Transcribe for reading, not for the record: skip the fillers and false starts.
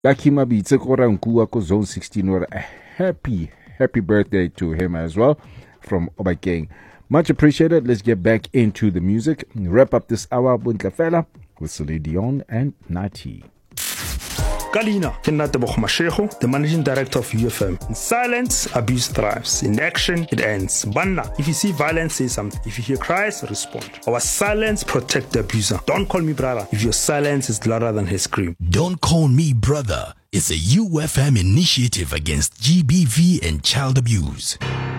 Lucky Mabitse Koranku ako Zone 16 or a happy birthday to him as well from Obakeng. Much appreciated. Let's get back into the music. Wrap up this hour Buntlafela with Celine Dion and Nati. Kalina, Kenatabo Mashego, the managing director of UFM. In silence, abuse thrives. In action, it ends. Banna, if you see violence, say something. If you hear cries, respond. Our silence protect the abuser. Don't call me brother if your silence is louder than his scream. Don't Call Me Brother is a UFM initiative against GBV and child abuse.